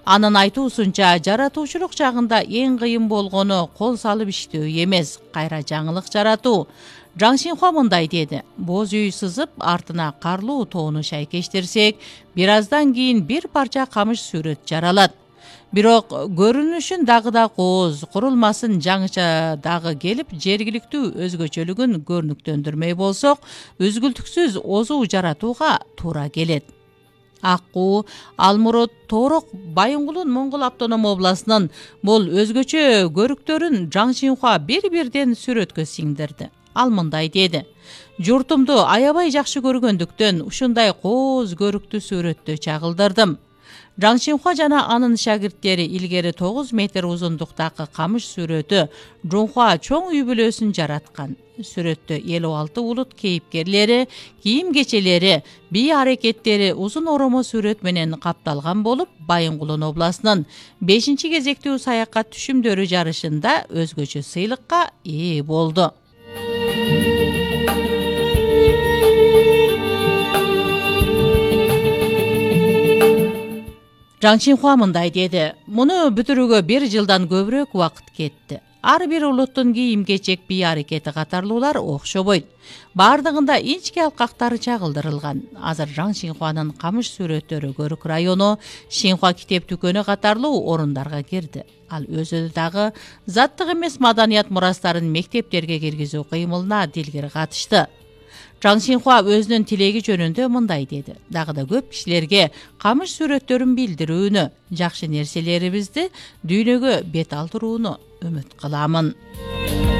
Анын айтуусунча, жаратуучулук жагында эң кыйын болгону кол салып иштөө эмес, кайра жаңылык жаратуу. Жаң Шинхуа мындай деди: боз үй сызып, артына карлуу тоону шайкештирсек, бир аздан кийин бир парча камыш сүрөт жаралат. Бирок көрүнүшүн дагы да кооз, курулмасын жаңыча дагы келип, жергиликтүү өзгөчөлүгүн көрүнүктөндүрмөй болсок, үзгүлтүксүз озуу жаратууга туура келет. Аккуу, Алмурут, Тоорок, Байынгулун Моңгол автоном областынын бул өзгөчө көрүктөрүн Жаң Шинхуа бир-бирден сүрөткө сиңдирди. Ал мындай деди: журтумду аябай жакшы көргөндүктөн ушундай кооз көрүктүү сүрөттү чагылдырдым. Жаң Шинхуа жана анын шагирттери илгери 9 метр узундуктагы камыш сүрөтү Жунхуа чоң үй бүлөсүн жараткан. Сүрөттө 56 улут кейипкерлери, кийим кечелери, бий аракеттери узун оромо сүрөт менен капталган болуп, Байынгулун областынын 5-кезектүү саякат түшүмдөрү жарышында өзгөчө сыйлыкка ээ болду. Жаң Шинхуа мындай деди: муну бүтүрүүгө 1 жылдан көбүрөөк убакыт кетти. Ар бир улуттун кийим-кечек, бий аракети катарлуулар окшобойт. Бардыгында инчке алкактары чагылдырылган. Азыр Жаң Шинхуанын камыш сүрөттөрү Көрүк району, Шинхуа китеп дүкөнү катарлуу орундарга кирди. Ал өзү дагы заттык эмес маданият мурастарын мектептерге киргизүү кыймылына дилгир катышты. Жаң Шинхуа өзүнүн тилеги жөнүндө мындай деди: дагы да көп кишилерге камыш сүрөттөрүн билдирүүнү, жакшы нерселерибизди дүйнөгө бет алдырууну үмүт кыламын.